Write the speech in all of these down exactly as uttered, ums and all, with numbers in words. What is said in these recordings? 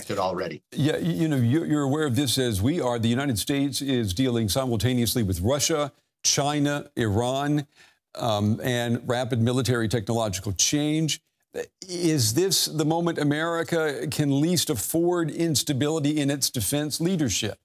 disconnected already. Yeah, you know, you're aware of this as we are. The United States is dealing simultaneously with Russia, China, Iran, um, and rapid military technological change. Is this the moment America can least afford instability in its defense leadership?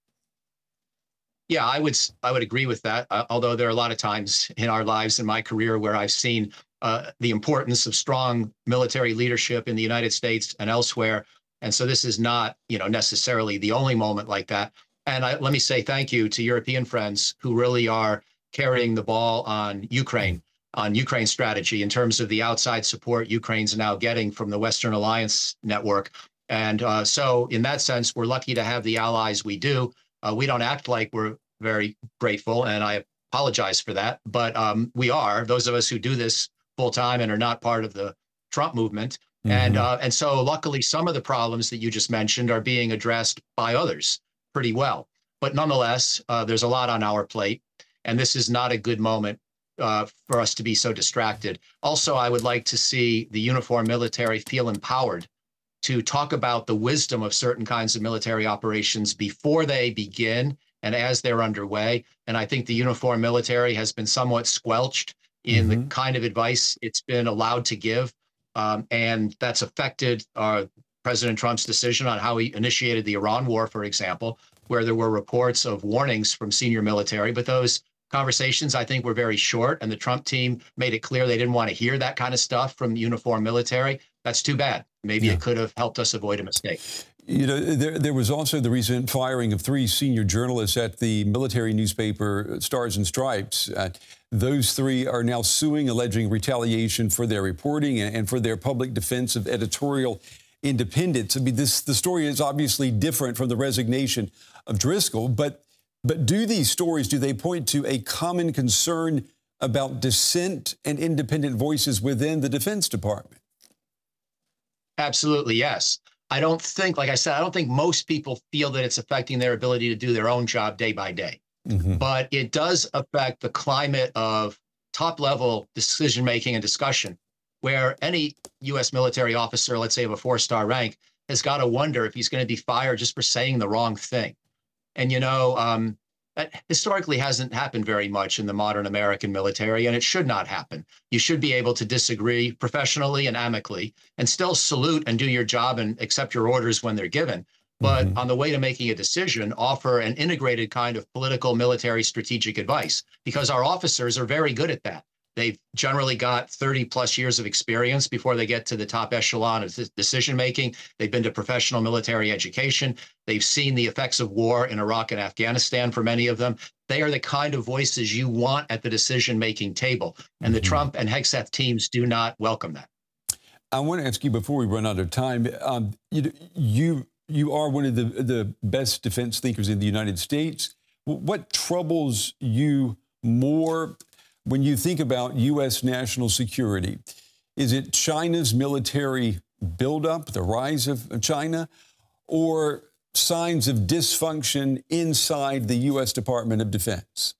Yeah, I would I would agree with that. Uh, although there are a lot of times in our lives, in my career, where I've seen uh, the importance of strong military leadership in the United States and elsewhere. And so this is not, you know, necessarily the only moment like that. And I, let me say thank you to European friends who really are carrying the ball on Ukraine, on Ukraine's strategy in terms of the outside support Ukraine's now getting from the Western Alliance network. And uh, so in that sense, we're lucky to have the allies we do. Uh, we don't act like we're very grateful, and I apologize for that. But um, we are, those of us who do this full time and are not part of the Trump movement. Mm-hmm. And uh, and so luckily, some of the problems that you just mentioned are being addressed by others pretty well. But nonetheless, uh, there's a lot on our plate, and this is not a good moment uh, for us to be so distracted. Also, I would like to see the uniformed military feel empowered to talk about the wisdom of certain kinds of military operations before they begin and as they're underway. And I think the uniformed military has been somewhat squelched in mm-hmm. the kind of advice it's been allowed to give. Um, and that's affected uh, President Trump's decision on how he initiated the Iran war, for example, where there were reports of warnings from senior military. But those conversations, I think, were very short. And the Trump team made it clear they didn't want to hear that kind of stuff from the uniformed military. That's too bad. Maybe yeah. it could have helped us avoid a mistake. You know, there, there was also the recent firing of three senior journalists at the military newspaper Stars and Stripes. Uh, those three are now suing, alleging retaliation for their reporting and, and for their public defense of editorial independence. I mean, this the story is obviously different from the resignation of Driscoll, but but do these stories, do they point to a common concern about dissent and independent voices within the Defense Department? Absolutely, yes. I don't think, like I said, I don't think most people feel that it's affecting their ability to do their own job day by day. Mm-hmm. But it does affect the climate of top-level decision-making and discussion, where any U S military officer, let's say of a four-star rank, has got to wonder if he's going to be fired just for saying the wrong thing. And, you know, um, that historically hasn't happened very much in the modern American military, and it should not happen. You should be able to disagree professionally and amicably and still salute and do your job and accept your orders when they're given. But mm-hmm. on the way to making a decision, offer an integrated kind of political, military, strategic advice, because our officers are very good at that. They've generally got thirty plus years of experience before they get to the top echelon of decision making. They've been to professional military education. They've seen the effects of war in Iraq and Afghanistan for many of them. They are the kind of voices you want at the decision making table. And the mm-hmm. Trump and Hegseth teams do not welcome that. I want to ask you before we run out of time, um, you, you, you are one of the, the best defense thinkers in the United States. What troubles you more when you think about U S national security? Is it China's military buildup, the rise of China, or signs of dysfunction inside the U S Department of Defense?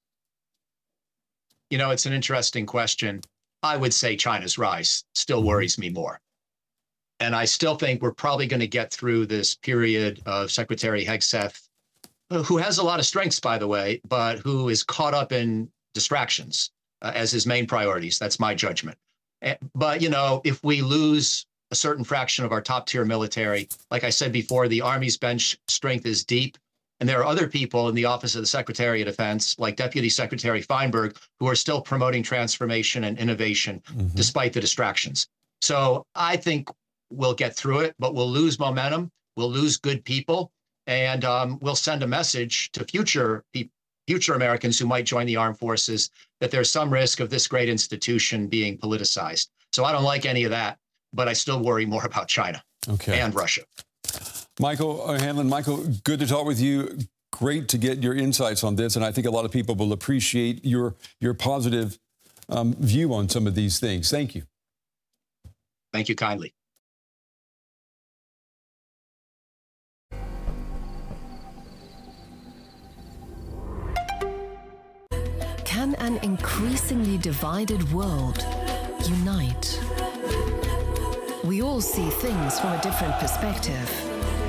You know, it's an interesting question. I would say China's rise still worries me more. And I still think we're probably going to get through this period of Secretary Hegseth, who has a lot of strengths, by the way, but who is caught up in distractions Uh, as his main priorities. That's my judgment. Uh, but, you know, if we lose a certain fraction of our top tier military, like I said before, the Army's bench strength is deep. And there are other people in the Office of the Secretary of Defense, like Deputy Secretary Feinberg, who are still promoting transformation and innovation mm-hmm. despite the distractions. So I think we'll get through it, but we'll lose momentum. We'll lose good people. And um, we'll send a message to future people, future Americans who might join the armed forces, that there's some risk of this great institution being politicized. So I don't like any of that, but I still worry more about China okay. and Russia. Michael O'Hanlon, Michael, good to talk with you. Great to get your insights on this. And I think a lot of people will appreciate your, your positive um, view on some of these things. Thank you. Thank you kindly. Can an increasingly divided world unite? We all see things from a different perspective.